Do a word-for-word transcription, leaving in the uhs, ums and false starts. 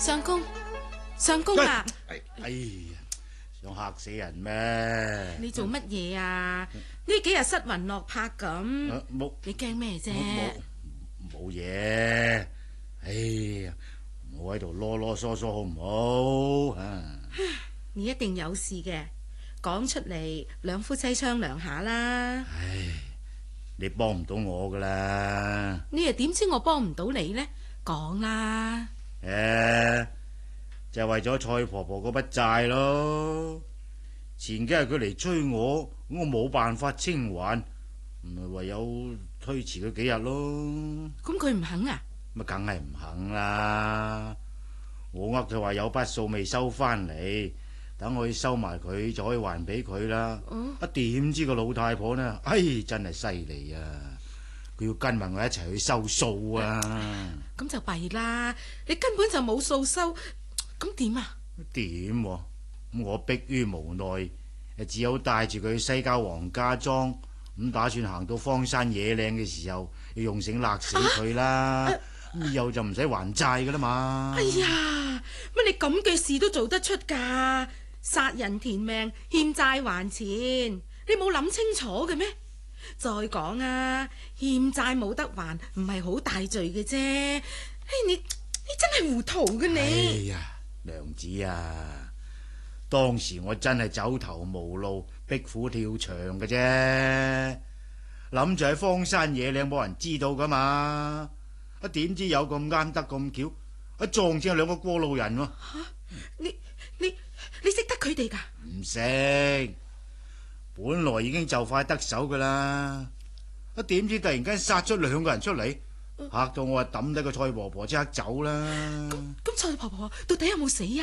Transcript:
相公，相公啊！ 哎哎呀，想嚇死人咩？ 你做乜嘢啊？呢幾日失魂落魄咁， 冇， 你驚咩啫？ 冇冇嘢。哎呀，唔好喺度囉囉嗦嗦好唔好啊？ 你一定有事嘅，講出嚟兩夫妻商量下啦。 唉，你幫唔到我噶啦。 你又點知我幫唔到你呢？講啦。 誒，就係為咗蔡婆婆嗰筆債咯。前幾日佢嚟追我，我冇辦法清還，唔係唯有推遲佢幾日咯。 咁佢唔肯啊？ 咁啊，梗係唔肯啦！我呃佢話有筆數未收翻嚟，等我去收埋佢就可以還俾佢啦。 哦、 啊，點知個老太婆呢？唉，真係犀利啊！佢要跟埋我一齊去收數啊！ 咁就弊啦！你根本就冇數收，咁點啊？ 點？咁我迫於無奈，只有帶住佢去西郊黃家莊，咁打算行到荒山野嶺嘅時候，要用繩勒死佢啦。啊啊以後就唔使還債噶啦嘛！ 哎呀，乜你咁嘅事都做得出噶？殺人填命，欠債還錢，你冇諗清楚嘅咩？再講啊，欠債冇得還，唔係好大罪嘅啫。哎，你你真係糊塗嘅你！ 哎呀，娘子啊，當時我真係走投無路，逼虎跳牆嘅啫，諗住喺荒山野嶺冇人知道噶嘛。啊！點知有咁啱得咁巧，啊撞正兩個過路人喎。 吓，你你你識得佢哋噶？ 唔識，本來已經就快得手噶啦。啊！點知突然間殺出兩個人出嚟，嚇到我啊抌低個蔡婆婆即刻走啦。 咁蔡婆婆到底有冇死啊？